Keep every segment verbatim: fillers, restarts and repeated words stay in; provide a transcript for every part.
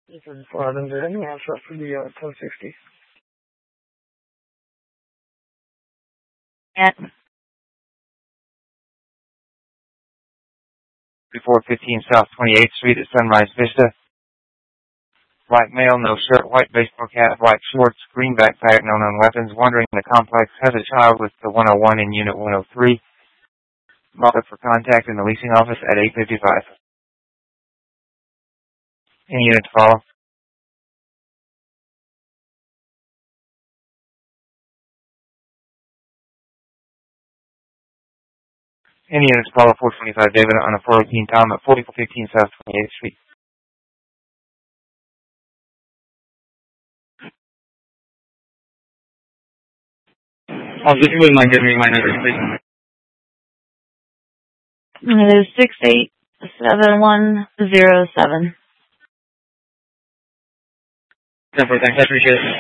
This is four hundred and answer for the uh, ten sixty. At four fifteen South twenty-eighth Street at Sunrise Vista. Black male, no shirt, white baseball cap, white shorts, green backpack, no known weapons, wandering the complex, has a child with the one oh one in Unit one oh three. Marked up for contact in the leasing office at eight fifty-five. Any unit to follow? Any unit to follow four twenty-five David on a four eighteen Tom at forty-four fifteen South twenty-eighth Street. I'll give you my give me my number, please. It is six eight seven one zero seven. Temper, thanks. I appreciate it.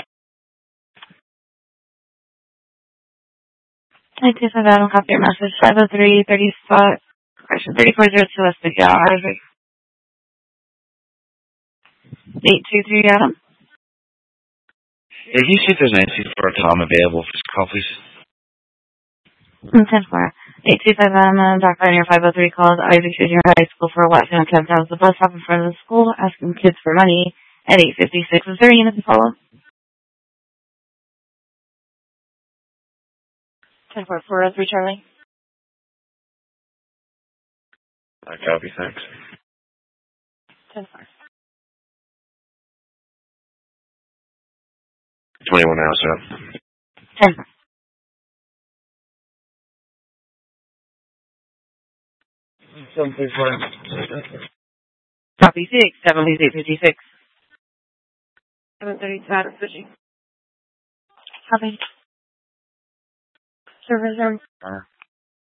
I two five Adam, copy your message. Five oh three thirty five. Correction thirty four zero two West Miguel. Isaac. Eight two three Adam. If you see if there's anything for a Tom available for this call, please. Ten four. Eight two five Adam. Uh, Doc Pioneer five oh three calls Isaac Junior High School for a Whitefield cab down to the bus stop in front of the school, asking kids for money at eight fifty six. Is there a unit to follow? Ten four four oh three Charlie. I copy, thanks. Ten four. Twenty-one hours up. Ten four. Seven three four. Copy six. Seven please eight fifty six. Seven thirty two Adam switching. Copy. Server zone. Uh.